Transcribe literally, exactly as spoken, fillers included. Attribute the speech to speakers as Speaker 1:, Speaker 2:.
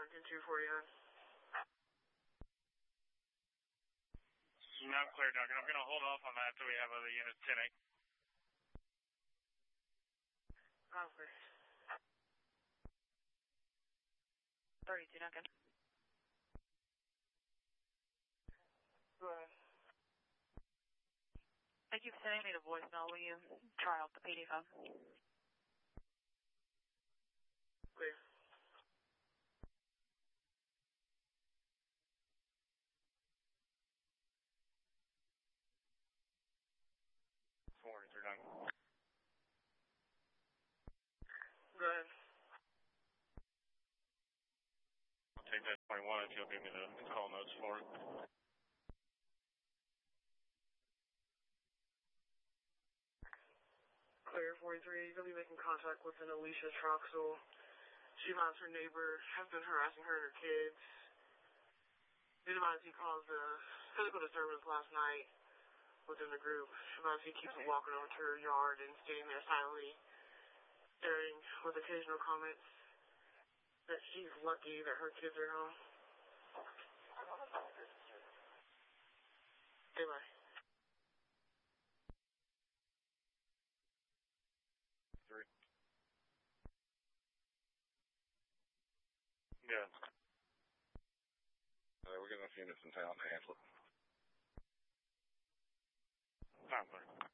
Speaker 1: one ten two forty-nine.
Speaker 2: Not clear, Duncan. I'm going to hold off on that until we have other units ten eight.
Speaker 1: I'm clear.
Speaker 3: thirty-two, Duncan.
Speaker 1: Go ahead.
Speaker 3: Thank you for sending me the voicemail. Will you try off the P D phone?
Speaker 1: Clear.
Speaker 2: forty-three, Duncan.
Speaker 1: Go ahead.
Speaker 2: I'll take that twenty-one if you'll give me the call notes for it.
Speaker 1: Clear, forty-three. You're going to be making contact with an Alicia Troxel. She finds her neighbor has been harassing her and her kids. She advised he caused a physical disturbance last night within the group. She advised he keeps walking over to her yard and standing there silently, staring with occasional comments that she's lucky that her kids are home. Goodbye.
Speaker 2: Three. Yeah. Uh, we're getting enough units in town to handle it. Time clear.